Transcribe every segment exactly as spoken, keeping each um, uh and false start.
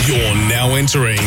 You're now entering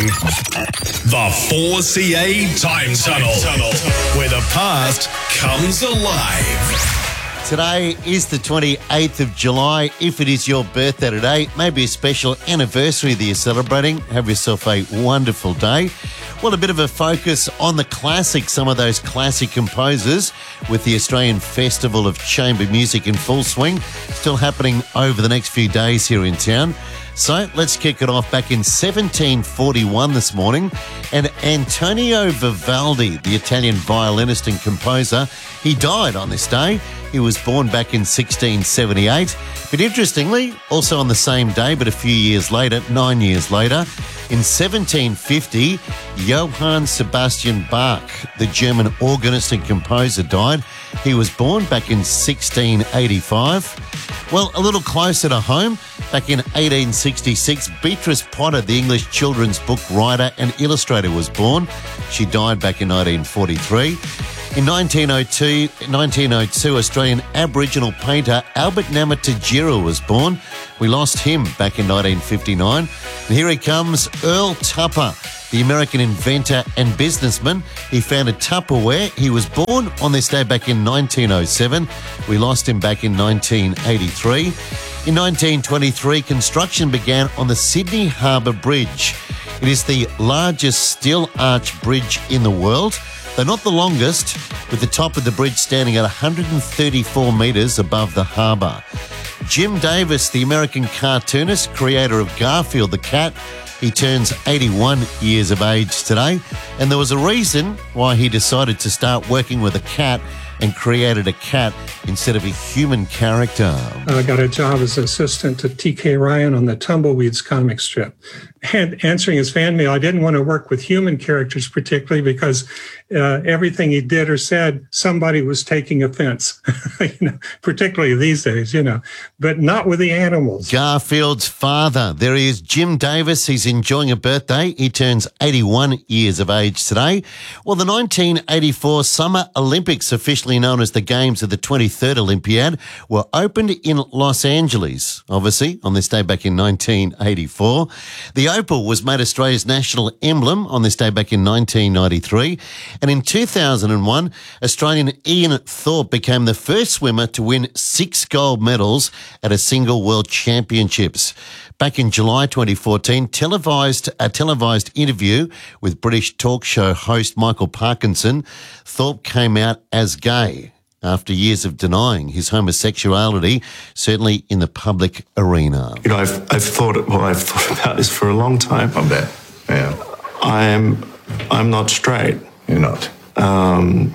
the four C A Time Tunnel, where the past comes alive. Today is the twenty-eighth of July. If it is your birthday today, maybe a special anniversary that you're celebrating, have yourself a wonderful day. Well, a bit of a focus on the classics, some of those classic composers, with the Australian Festival of Chamber Music in full swing, still happening over the next few days here in town. So let's kick it off back in seventeen forty-one this morning. And Antonio Vivaldi, the Italian violinist and composer, he died on this day. He was born back in sixteen seventy-eight. But interestingly, also on the same day, but a few years later, nine years later, in seventeen fifty, Johann Sebastian Bach, the German organist and composer, died. He was born back in sixteen eighty-five. Well, a little closer to home, back in eighteen sixty-six, Beatrice Potter, the English children's book writer and illustrator, was born. She died back in nineteen forty-three. In nineteen oh two, nineteen oh two, Australian Aboriginal painter Albert Namatjira was born. We lost him back in nineteen fifty-nine. And here he comes, Earl Tupper, the American inventor and businessman. He founded Tupperware. He was born on this day back in nineteen oh seven. We lost him back in nineteen eighty-three. In nineteen twenty-three, construction began on the Sydney Harbour Bridge. It is the largest steel arch bridge in the world, though not the longest, with the top of the bridge standing at one hundred thirty-four metres above the harbour. Jim Davis, the American cartoonist, creator of Garfield the cat, he turns eighty-one years of age today, and there was a reason why he decided to start working with a cat and created a cat instead of a human character. I got a job as assistant to T K Ryan on the Tumbleweeds comic strip. And answering his fan mail, I didn't want to work with human characters particularly because uh, everything he did or said, somebody was taking offense, you know, particularly these days, you know, but not with the animals. Garfield's father, there he is, Jim Davis. He's enjoying a birthday. He turns eighty-one years of age today. Well, the nineteen eighty-four Summer Olympics, officially known as the Games of the twenty-third Olympiad, were opened in Los Angeles, obviously, on this day back in nineteen eighty-four. The opal was made Australia's national emblem on this day back in nineteen ninety-three. And in two thousand one, Australian Ian Thorpe became the first swimmer to win six gold medals at a single World Championships. Back in July twenty fourteen, televised a televised interview with British talk show host Michael Parkinson, Thorpe came out as gay after years of denying his homosexuality, certainly in the public arena. You know, I've I've thought well, I've thought about this for a long time. I bet. Yeah. I'm I'm not straight. You're not. Um,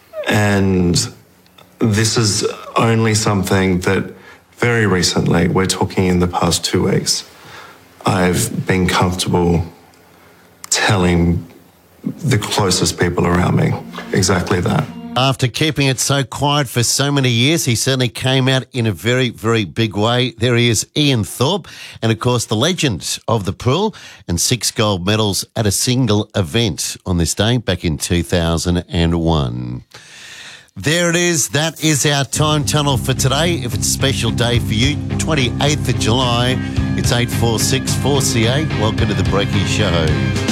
and this is only something that very recently, we're talking in the past two weeks, I've been comfortable telling the closest people around me exactly that. After keeping it so quiet for so many years, he certainly came out in a very, very big way. There he is, Ian Thorpe, and of course the legend of the pool, and six gold medals at a single event on this day back in two thousand one. There it is. That is our time tunnel for today. If it's a special day for you, twenty-eighth of July, it's eight four six four C A. Welcome to the Breaky Show.